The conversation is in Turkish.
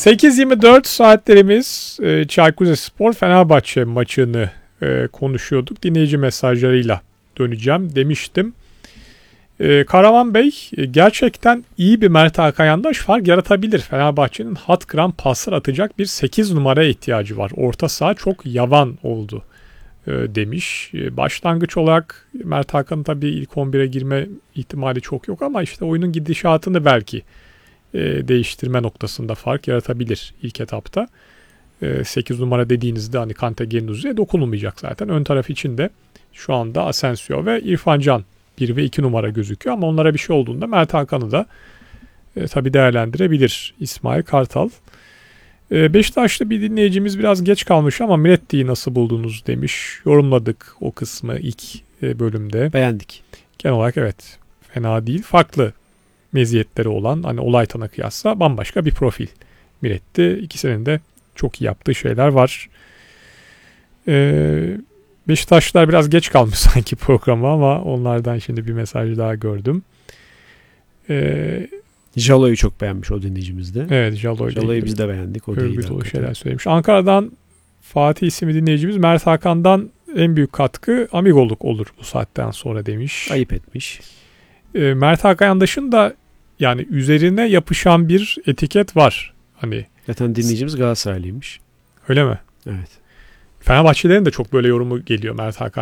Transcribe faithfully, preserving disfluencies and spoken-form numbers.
sekiz yirmi dört saatlerimiz e, Çaykur Rizespor Fenerbahçe maçını e, konuşuyorduk. Dinleyici mesajlarıyla döneceğim demiştim. E, Karaman Bey e, gerçekten iyi bir Mert Hakan Yandaş fark yaratabilir. Fenerbahçe'nin hat kıran paslar atacak bir sekiz numaraya ihtiyacı var. Orta saha çok yavan oldu e, demiş. E, başlangıç olarak Mert Hakan'ın tabii ilk on bire girme ihtimali çok yok ama işte oyunun gidişatını belki e, değiştirme noktasında fark yaratabilir ilk etapta. E, sekiz numara dediğinizde hani Kante Gendouzi'ye dokunulmayacak zaten. Ön taraf için de şu anda Asensio ve İrfan Can bir ve iki numara gözüküyor ama onlara bir şey olduğunda Mert Hakan'ı da e, tabii değerlendirebilir İsmail Kartal. E, Beşiktaşlı bir dinleyicimiz biraz geç kalmış ama Miretti'yi nasıl buldunuz demiş. Yorumladık o kısmı ilk e, bölümde. Beğendik. Genel olarak evet fena değil. Farklı meziyetleri olan hani Olaytan'a kıyasla bambaşka bir profil Miretti. İkisinin de çok iyi yaptığı şeyler var. Eee Beşiktaşlılar biraz geç kalmış sanki programa ama onlardan şimdi bir mesaj daha gördüm. Ee, Jalo'yu çok beğenmiş o dinleyicimiz de. Evet Jalo'yu, Jalo'yu biz de beğendik. O da övgü dolu şeyler söylemiş. Ankara'dan Fatih isimli dinleyicimiz Mert Hakan'dan en büyük katkı amigoluk olur bu saatten sonra demiş. Ayıp etmiş. Ee, Mert Hakan Yandaş'ın da yani üzerine yapışan bir etiket var. Hani Zaten dinleyicimiz Galatasaraylıymış. Öyle mi? Evet. Fenerbahçelerin de çok böyle yorumu geliyor Mert Hakan